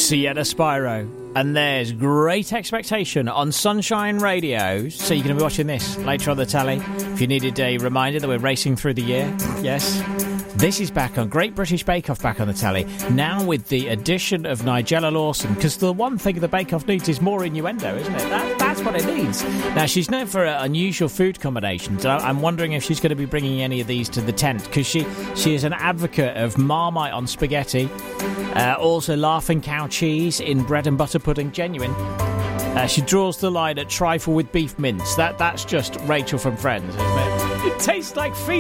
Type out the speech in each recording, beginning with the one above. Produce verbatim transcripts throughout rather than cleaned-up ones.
Sienna Spyro. And there's Great Expectation on Sunshine Radio. So you're going to be watching this later on the telly. If you needed a reminder that we're racing through the year, yes. This is back on Great British Bake Off, back on the telly. Now with the addition of Nigella Lawson, because the one thing the Bake Off needs is more innuendo, isn't it? That, that's what it needs. Now, she's known for uh, unusual food combinations. I, I'm wondering if she's going to be bringing any of these to the tent, because she, she is an advocate of Marmite on spaghetti, uh, also Laughing Cow cheese in bread and butter pudding, genuine. Uh, she draws the line at trifle with beef mince. That That's just Rachel from Friends, isn't it? It tastes like feet.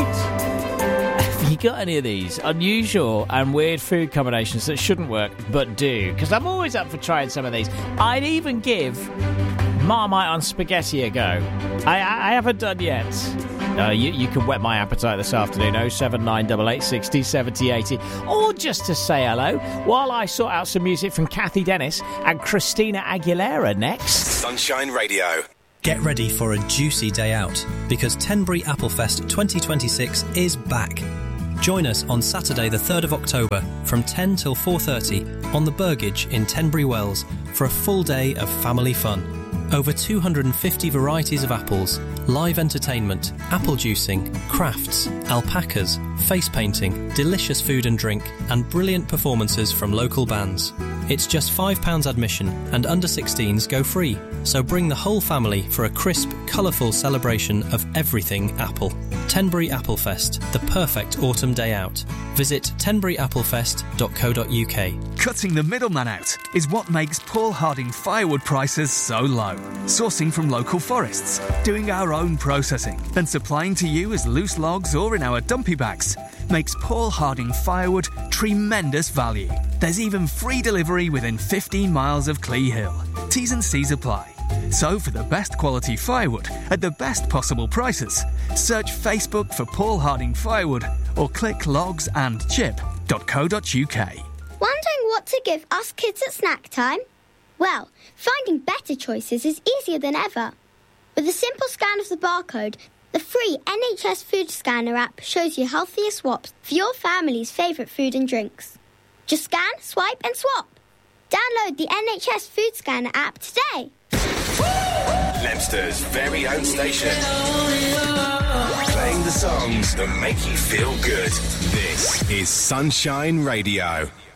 Have you got any of these unusual and weird food combinations that shouldn't work but do? Because I'm always up for trying some of these. I'd even give Marmite on spaghetti a go. I, I, I haven't done yet. Uh, you, you can whet my appetite this afternoon. oh seven nine eight eight six oh seven oh eight oh. Or just to say hello while I sort out some music from Kathy Dennis and Christina Aguilera next. Sunshine Radio. Get ready for a juicy day out, because Tenbury Applefest twenty twenty-six is back. Join us on Saturday the third of October from ten till four thirty on the Burgage in Tenbury Wells for a full day of family fun. Over two hundred fifty varieties of apples, live entertainment, apple juicing, crafts, alpacas, face painting, delicious food and drink, and brilliant performances from local bands. It's just five pounds admission and under sixteens go free, so bring the whole family for a crisp, colourful celebration of everything Apple. Tenbury Applefest, the perfect autumn day out. Visit tenbury applefest dot co dot uk. Cutting the middleman out is what makes Paul Harding firewood prices so low. Sourcing from local forests, doing our own processing, and supplying to you as loose logs or in our dumpy bags makes Paul Harding firewood tremendous value. There's even free delivery within fifteen miles of Clee Hill. T's and C's apply. So for the best quality firewood at the best possible prices, search Facebook for Paul Harding Firewood or click logs and chip dot co dot uk. Wondering what to give us kids at snack time? Well, finding better choices is easier than ever. With a simple scan of the barcode, the free N H S Food Scanner app shows you healthier swaps for your family's favourite food and drinks. Just scan, swipe and swap. Download the N H S Food Scanner app today. Leicesters's very own station. Playing the songs that make you feel good. This is Sunshine Radio.